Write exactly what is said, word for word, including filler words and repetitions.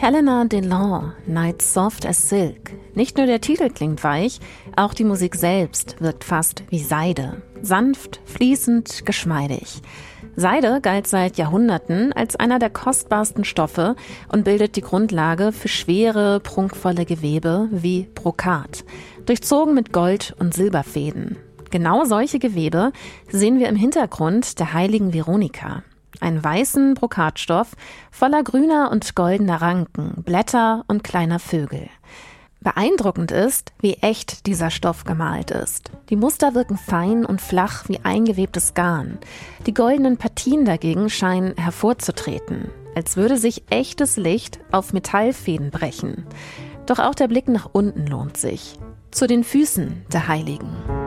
Helena Delon, Night Soft as Silk. Nicht nur der Titel klingt weich, auch die Musik selbst wirkt fast wie Seide. Sanft, fließend, geschmeidig. Seide galt seit Jahrhunderten als einer der kostbarsten Stoffe und bildet die Grundlage für schwere, prunkvolle Gewebe wie Brokat, durchzogen mit Gold- und Silberfäden. Genau solche Gewebe sehen wir im Hintergrund der heiligen Veronika. Einen weißen Brokatstoff voller grüner und goldener Ranken, Blätter und kleiner Vögel. Beeindruckend ist, wie echt dieser Stoff gemalt ist. Die Muster wirken fein und flach wie eingewebtes Garn. Die goldenen Partien dagegen scheinen hervorzutreten, als würde sich echtes Licht auf Metallfäden brechen. Doch auch der Blick nach unten lohnt sich. Zu den Füßen der Heiligen.